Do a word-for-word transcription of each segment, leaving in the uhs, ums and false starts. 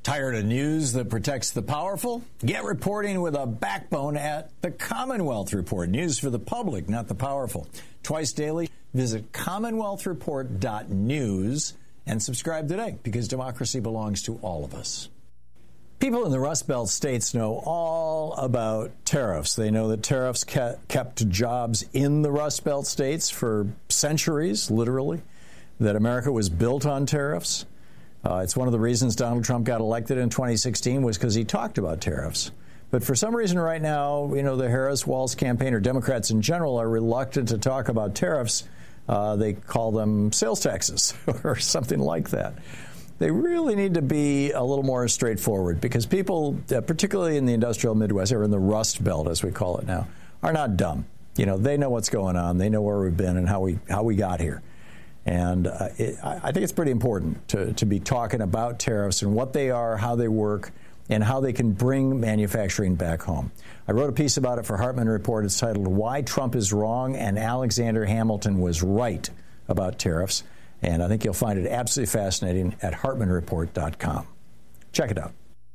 Tired of news that protects the powerful? Get reporting with a backbone at the Commonwealth Report. News for the public, not the powerful. Twice daily, visit commonwealth report dot news and subscribe today, because democracy belongs to all of us. People in the Rust Belt states know all about tariffs. They know that tariffs kept jobs in the Rust Belt states for centuries, literally, that America was built on tariffs. Uh, it's one of the reasons Donald Trump got elected in twenty sixteen was because he talked about tariffs. But for some reason right now, you know, the Harris-Walz campaign, or Democrats in general, are reluctant to talk about tariffs. Uh, they call them sales taxes or something like that. They really need to be a little more straightforward, because people, uh, particularly in the industrial Midwest, or in the Rust Belt, as we call it now, are not dumb. You know, they know what's going on. They know where we've been and how we how we got here. And uh, it, I think it's pretty important to, to be talking about tariffs and what they are, how they work, and how they can bring manufacturing back home. I wrote a piece about it for Hartman Report. It's titled, "Why Trump is Wrong and Alexander Hamilton Was Right About Tariffs." And I think you'll find it absolutely fascinating at hartman report dot com. Check it out.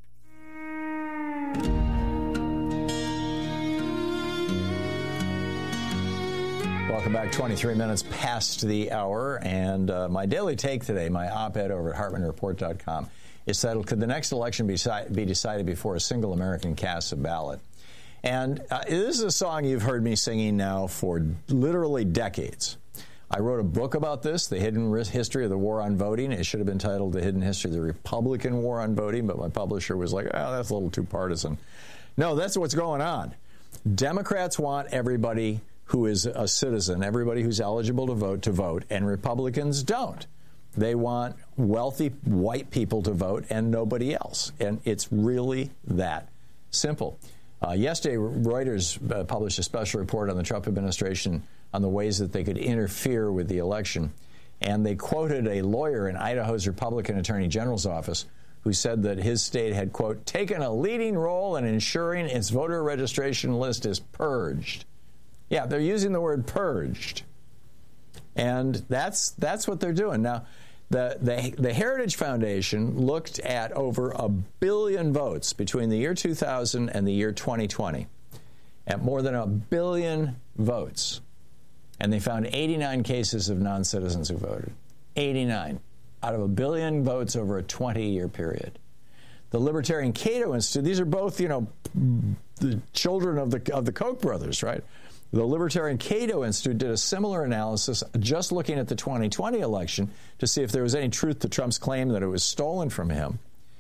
Welcome back. twenty-three minutes past the hour. And uh, my daily take today, my op-ed over at hartman report dot com, is titled, "Could the next election be, be decided before a single American casts a ballot?" And uh, this is a song you've heard me singing now for literally decades. I wrote a book about this, The Hidden History of the War on Voting. It should have been titled The Hidden History of the Republican War on Voting, but my publisher was like, oh, that's a little too partisan. No, that's what's going on. Democrats want everybody who is a citizen, everybody who's eligible to vote, to vote, and Republicans don't. They want wealthy white people to vote and nobody else. And it's really that simple. Uh, yesterday, Reuters uh, published a special report on the Trump administration on the ways that they could interfere with the election. And they quoted a lawyer in Idaho's Republican Attorney General's office who said that his state had, quote, taken a leading role in ensuring its voter registration list is purged. Yeah, they're using the word purged. And that's that's what they're doing. Now, the, the, the Heritage Foundation looked at over a billion votes between the year two thousand and the year twenty twenty, at more than a billion votes. And they found eighty-nine cases of non-citizens who voted. eighty-nine out of a billion votes over a twenty-year period. The Libertarian Cato Institute, these are both, you know, the children of the of the Koch brothers, right? The Libertarian Cato Institute did a similar analysis just looking at the twenty twenty election to see if there was any truth to Trump's claim that it was stolen from him,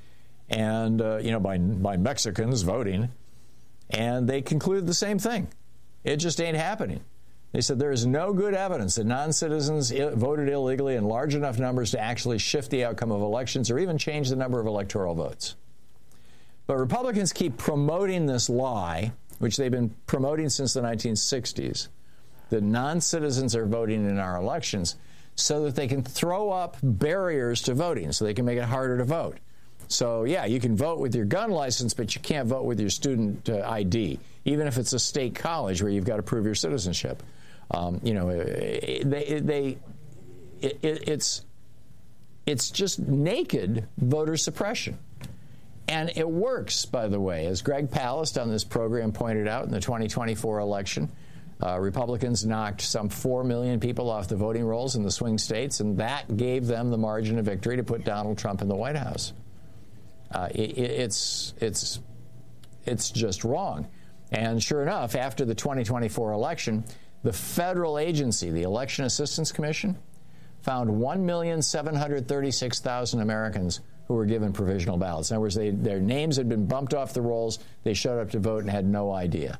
and, uh, you know, by, by Mexicans voting. And they concluded the same thing. It just ain't happening. They said there is no good evidence that non-citizens voted illegally in large enough numbers to actually shift the outcome of elections or even change the number of electoral votes. But Republicans keep promoting this lie, which they've been promoting since the nineteen sixties, that non-citizens are voting in our elections so that they can throw up barriers to voting, so they can make it harder to vote. So, yeah, you can vote with your gun license, but you can't vote with your student uh, I D, even if it's a state college where you've got to prove your citizenship. Um, you know, they, they, it, it's, it's just naked voter suppression. And it works, by the way. As Greg Palast on this program pointed out, in the twenty twenty-four election, uh, Republicans knocked some four million people off the voting rolls in the swing states, and that gave them the margin of victory to put Donald Trump in the White House. Uh, it, it's, it's, it's just wrong. And sure enough, after the twenty twenty-four election, the federal agency, the Election Assistance Commission, found one million seven hundred thirty-six thousand Americans who were given provisional ballots. In other words, they, their names had been bumped off the rolls, they showed up to vote and had no idea.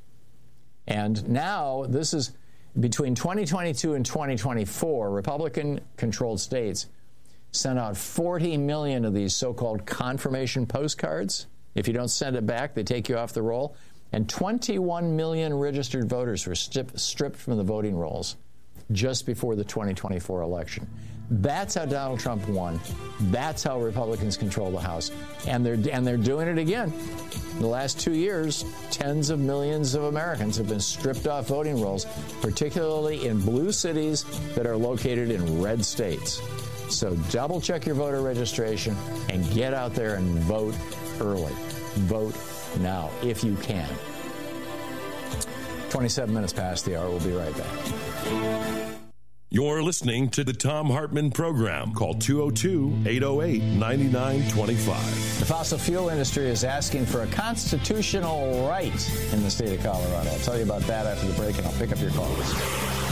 And now, this is between twenty twenty-two and twenty twenty-four, Republican-controlled states sent out forty million of these so-called confirmation postcards. If you don't send it back, they take you off the roll. And twenty-one million registered voters were strip, stripped from the voting rolls just before the twenty twenty-four election. That's how Donald Trump won. That's how Republicans control the House. And they're, and they're doing it again. In the last two years, tens of millions of Americans have been stripped off voting rolls, particularly in blue cities that are located in red states. So double check your voter registration and get out there and vote early. Vote now, if you can. twenty-seven minutes past the hour. We'll be right back. You're listening to the Thom Hartmann Program. Call two oh two, eight oh eight, nine nine two five. The fossil fuel industry is asking for a constitutional right in the state of Colorado. I'll tell you about that after the break, and I'll pick up your calls.